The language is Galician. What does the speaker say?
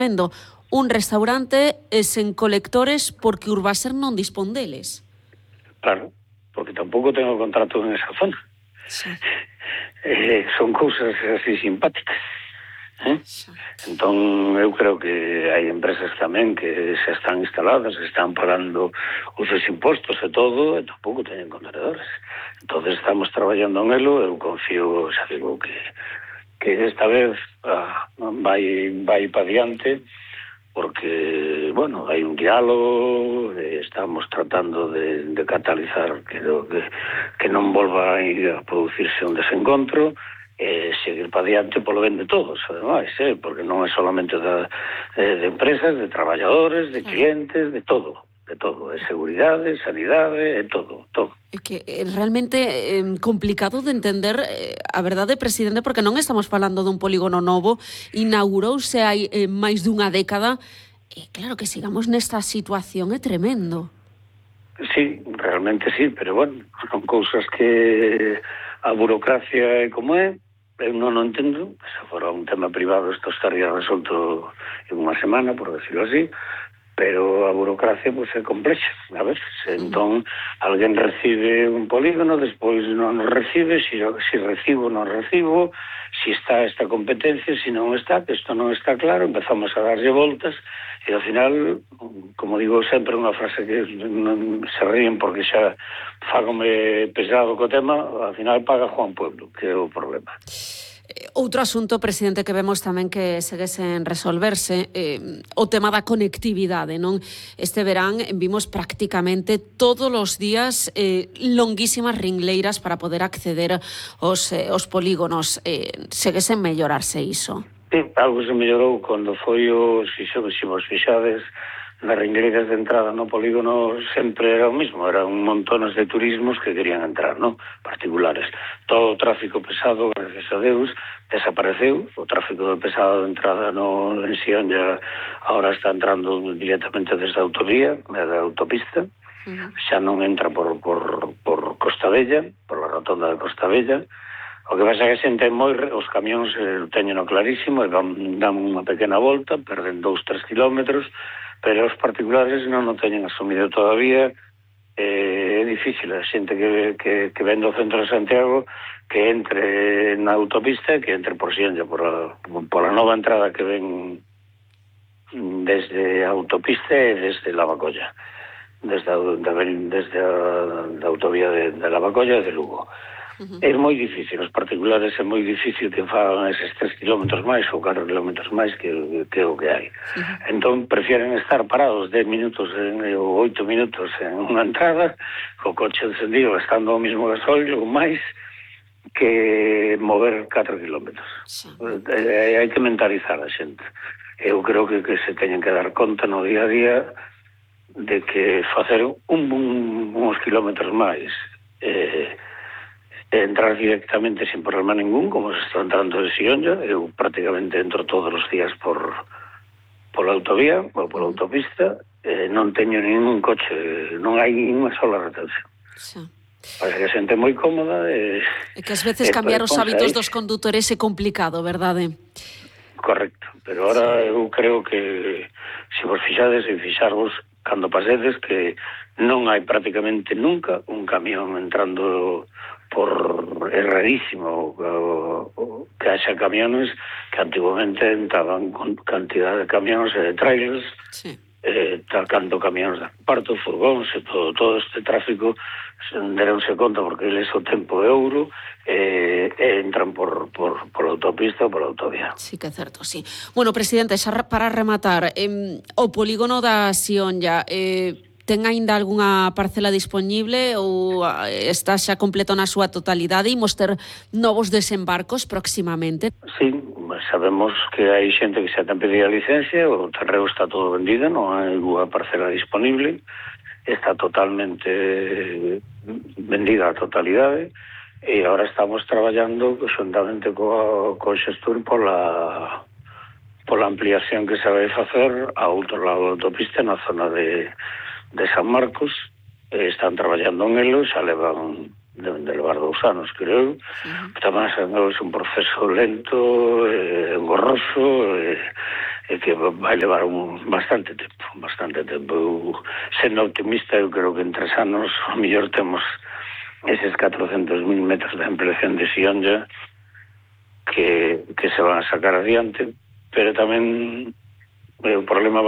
vendo un restaurante sen colectores porque Urbaser non dispón deles. Claro, porque tampouco tengo contrato en esa zona. Xa. Son cousas así simpáticas. Entón, eu creo que hai empresas tamén que xa están instaladas, están pagando os seus impostos e todo, e tampouco teñen contenedores. Entón, estamos traballando en elo, eu confío, xa digo, que esta vez vai para diante, porque, bueno, hai un diálogo, estamos tratando de catalizar que non volva a producirse un desencontro, seguir para diante polo ben de todos, ademais, porque non é solamente de empresas, de traballadores, de clientes, de todo, de seguridade, sanidade, todo. É que é realmente complicado de entender a verdade, presidente, porque non estamos falando dun polígono novo, inaugurouse hai máis dunha década, e claro, que sigamos nesta situación é tremendo. Sí, realmente sí, pero bueno, son cousas que a burocracia é como é, eu non o entendo, se fora un tema privado isto estaría resolto en unha semana, por decirlo así, pero a burocracia pues, é complexa, a ver, entón alguén recibe un polígono, despois non recibe, si recibo, non recibo, si está esta competencia, si non está, que isto non está claro, empezamos a darlle voltas, e ao final, como digo sempre unha frase que non se ríen porque xa fágome pesado co tema, ao final paga Juan Pueblo, que é o problema. Outro asunto, presidente, que vemos tamén que segue sen resolverse, o tema da conectividade, non? Este verán vimos prácticamente todos os días longuísimas ringleiras para poder acceder aos polígonos. Segue sen mellorarse iso? Sí, algo se mellorou cando foi se vos fixades, nas ringleiras de entrada no polígono sempre era o mismo, eran montones de turismos que querían entrar, ¿no? Particulares. Todo o tráfico pesado, gracias a Deus, desapareceu. O tráfico pesado de entrada en Sion ya ahora está entrando directamente desde a autovía, da autopista, xa non entra por Costa Bella, por a rotonda de Costa Bella. O que pasa é que xente os camións teñen clarísimo e dan unha pequena volta, perden 2-3 kilómetros, pero os particulares non o teñen asumido todavía. É difícil a xente que ven do centro de Santiago que entre na autopista e que entre por Sionlla, por a nova entrada que ven desde a autopista e desde Lavacolla, desde a autovía de Lavacolla e de Lugo. É moi difícil, os particulares é moi difícil que fagan eses 3 kilómetros máis ou 4 kilómetros máis que o que hai. Entón, prefieren estar parados 10 minutos ou 8 minutos en unha entrada, co coche encendido, gastando o mismo gasóleo ou máis, que mover 4 kilómetros. Hai que mentalizar a xente. Eu creo que se teñen que dar conta no día a día de que facer uns kilómetros máis entrar directamente sin problema ningún, como se está entrando en Sionlla. Eu prácticamente entro todos os días pola autovía ou pola autopista, non teño ningún coche, non hai ninguna sola retención. Parece que a xente é moi cómoda. É que ás veces cambiar os hábitos dos condutores é complicado, verdade? Correcto, pero ahora eu creo que se vos fixarvos cando pasedes que non hai prácticamente nunca un camión entrando é rarísimo que haxa camiones que antiguamente entraban con cantidad de camiones e de trailers, tanto camiones de reparto, furgóns e todo este tráfico deronse conta porque eles o tempo é ouro e entran por autopista ou por autovía. Sí que é certo, sí. Bueno, presidente, xa para rematar, o polígono da Sionlla ten aínda algunha parcela disponible ou está xa completo na súa totalidade? Imos ter novos desembarcos próximamente? Sí, sabemos que hai xente que xa ten pedido a licencia, o terreo está todo vendido, non hai unha parcela disponible, está totalmente vendida a totalidade, e agora estamos traballando xuntamente co xestor pola ampliación que se vai facer a outro lado da autopista na zona de San Marcos. Están traballando en elo, xa levan de levar 2 anos, creo. Tamén é un proceso lento, engorroso, é que vai levar bastante tempo. Eu, sendo optimista, eu creo que en 3 anos a mellor temos eses 400.000 metros de ampliación de Sionja que se van a sacar adiante, pero tamén o problema